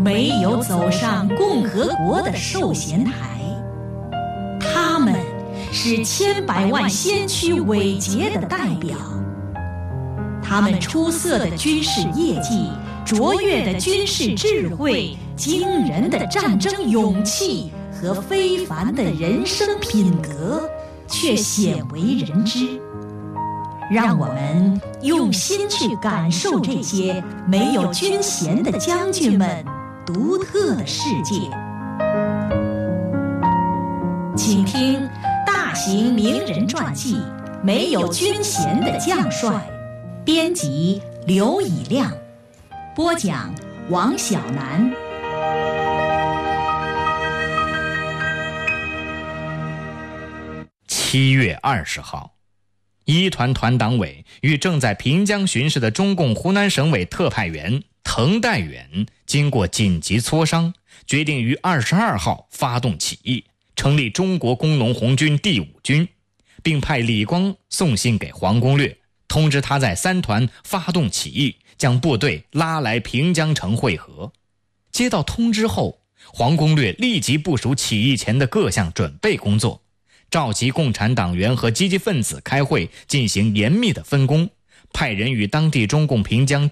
没有走上共和国的授衔台。他们是千百万先驱伟捷的代表，他们出色的军事业绩、卓越的军事智慧、惊人的战争勇气和非凡的人生品格却鲜为人知。让我们用心去感受这些没有军衔的将军们独特的世界。请听大型名人传记《没有军衔的将帅》，编辑刘以亮，播讲王晓楠。 7月20号，一团团党委与正在平江巡视的中共湖南省委特派员滕代远经过紧急磋商，决定于22号发动起义，成立中国工农红军第5军，并派李光送信给黄公略，通知他在3团发动起义，将部队拉来平江城会合。接到通知后，黄公略立即部署起义前的各项准备工作，召集共产党员和积极分子开会，进行严密的分工，派人与当地中共平江